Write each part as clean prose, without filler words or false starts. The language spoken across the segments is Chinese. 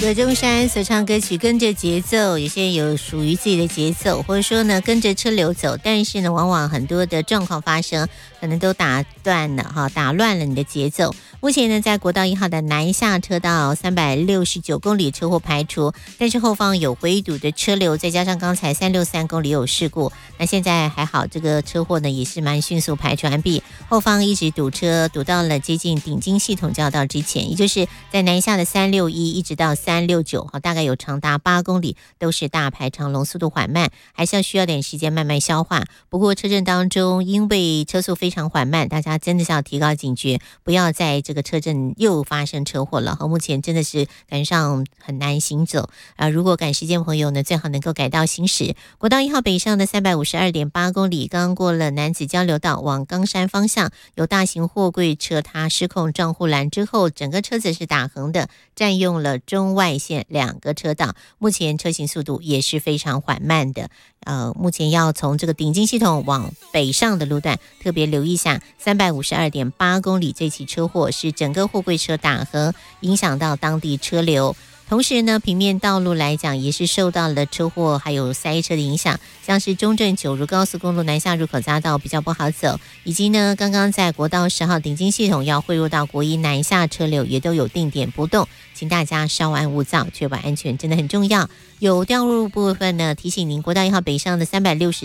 葛中山所唱歌曲跟着节奏，有些有属于自己的节奏，或者说呢跟着车流走，但是呢往往很多的状况发生，可能都打乱了你的节奏。目前呢在国道1号的南下车道369公里车祸排除，但是后方有围堵的车流，再加上刚才363公里有事故，那现在还好，这个车祸呢也是蛮迅速排除完毕，后方一直堵车堵到了接近顶金系统交道之前，也就是在南下的361一直到369，大概有长达8公里，都是大排长龙，速度缓慢，还是要需要点时间慢慢消化。不过车阵当中，因为车速非常缓慢，大家真的是要提高警觉，不要在这个车阵又发生车祸了。目前真的是赶上很难行走如果赶时间朋友呢，最好能够改道行驶。国道1号北上的352.8公里，刚过了南子交流道往冈山方向，有大型货柜车它失控撞护栏之后，整个车子是打横的，占用了中外线2个车道，目前车行速度也是非常缓慢的。目前要从这个顶金系统往北上的路段特别留意一下，352.8公里这起车祸是整个货柜车打横，影响到当地车流。同时呢，平面道路来讲也是受到了车祸还有塞车的影响，像是中正九如高速公路南下入口匝道比较不好走，以及呢刚刚在国道10号顶金系统要汇入到国一南下车流也都有定点不动，请大家稍安勿躁，确保安全真的很重要。有掉入部分呢，提醒您国道1号北上的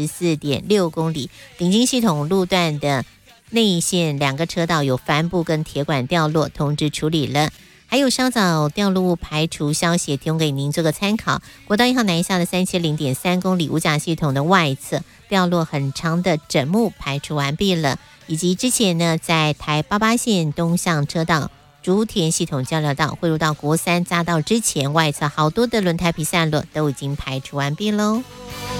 364.6公里顶金系统路段的内线2个车道有帆布跟铁管掉落，通知处理了。还有稍早掉落物排除消息提供给您做个参考，国道1号南下的370.3公里五甲系统的外侧掉落很长的枕木排除完毕了，以及之前呢在台88线东向车道竹田系统交流道汇入到国三匝道之前，外侧好多的轮胎皮散落都已经排除完毕喽。